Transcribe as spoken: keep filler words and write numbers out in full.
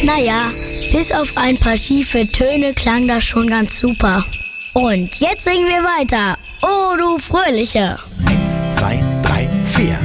Naja, bis auf ein paar schiefe Töne klang das schon ganz super. Und jetzt singen wir weiter. Oh, du Fröhliche! Eins, zwei, drei, vier.